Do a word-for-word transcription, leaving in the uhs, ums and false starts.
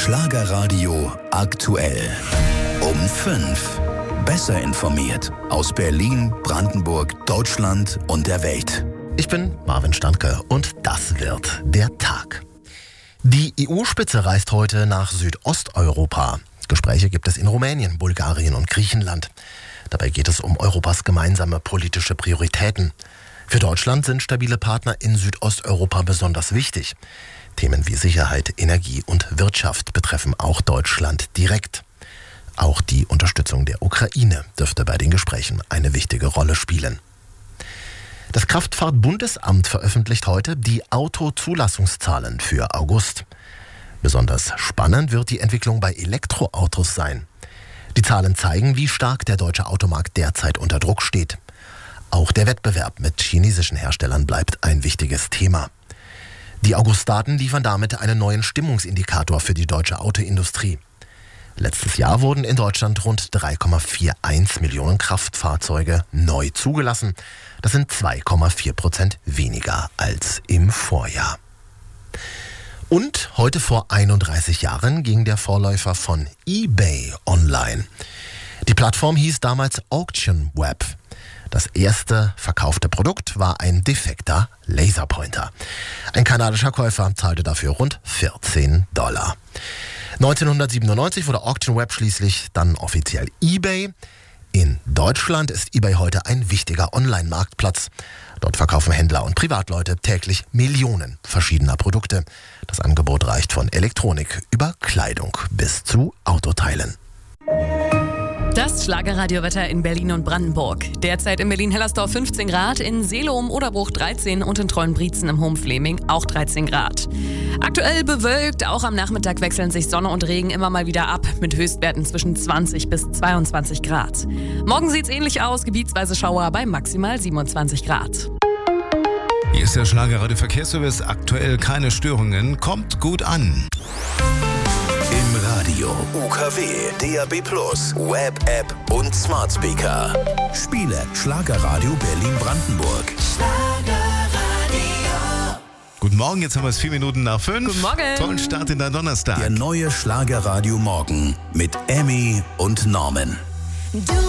Schlagerradio aktuell. Um fünf. Besser informiert aus Berlin, Brandenburg, Deutschland und der Welt. Ich bin Marvin Standke und das wird der Tag. Die E U-Spitze reist heute nach Südosteuropa. Gespräche gibt es in Rumänien, Bulgarien und Griechenland. Dabei geht es um Europas gemeinsame politische Prioritäten. Für Deutschland sind stabile Partner in Südosteuropa besonders wichtig. Themen wie Sicherheit, Energie und Wirtschaft betreffen auch Deutschland direkt. Auch die Unterstützung der Ukraine dürfte bei den Gesprächen eine wichtige Rolle spielen. Das Kraftfahrt-Bundesamt veröffentlicht heute die Autozulassungszahlen für August. Besonders spannend wird die Entwicklung bei Elektroautos sein. Die Zahlen zeigen, wie stark der deutsche Automarkt derzeit unter Druck steht. Auch der Wettbewerb mit chinesischen Herstellern bleibt ein wichtiges Thema. Die August-Daten liefern damit einen neuen Stimmungsindikator für die deutsche Autoindustrie. Letztes Jahr wurden in Deutschland rund drei Komma einundvierzig Millionen Kraftfahrzeuge neu zugelassen. Das sind zwei Komma vier Prozent weniger als im Vorjahr. Und heute vor einunddreißig Jahren ging der Vorläufer von eBay online. Die Plattform hieß damals Auction Web. Das erste verkaufte Produkt war ein defekter Laserpointer. Ein kanadischer Käufer zahlte dafür rund vierzehn Dollar. neunzehnhundertsiebenundneunzig wurde Auction Web schließlich dann offiziell eBay. In Deutschland ist eBay heute ein wichtiger Online-Marktplatz. Dort verkaufen Händler und Privatleute täglich Millionen verschiedener Produkte. Das Angebot reicht von Elektronik über Kleidung bis zu Autoteilen. Das Schlagerradiowetter in Berlin und Brandenburg. Derzeit in Berlin-Hellersdorf fünfzehn Grad, in Seelow im Oderbruch dreizehn und in Treuenbrietzen im Hohenfleming auch dreizehn Grad. Aktuell bewölkt, auch am Nachmittag wechseln sich Sonne und Regen immer mal wieder ab, mit Höchstwerten zwischen zwanzig bis zweiundzwanzig Grad. Morgen sieht's ähnlich aus, gebietsweise Schauer bei maximal siebenundzwanzig Grad. Hier ist der Schlagerradio Verkehrsservice. Aktuell keine Störungen, kommt gut an. Im Radio, U K W, D A B plus, Web-App und Smart Speaker. Spiele Schlagerradio Berlin-Brandenburg. Guten Morgen, jetzt haben wir es vier Minuten nach fünf. Guten Morgen. Tollen Start in den Donnerstag. Der neue Schlagerradio Morgen mit Emmy und Norman. Du